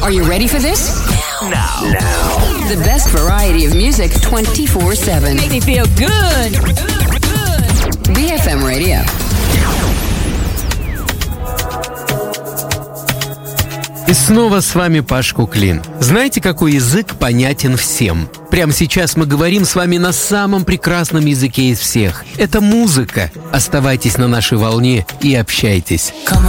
Are you ready for this? Now. The best variety of music 24/7. Make me feel good. BFM Radio. И снова с вами Паш Куклин. Знаете, какой язык понятен всем? Прямо сейчас мы говорим с вами на самом прекрасном языке из всех. Это музыка. Оставайтесь на нашей волне и общайтесь. Come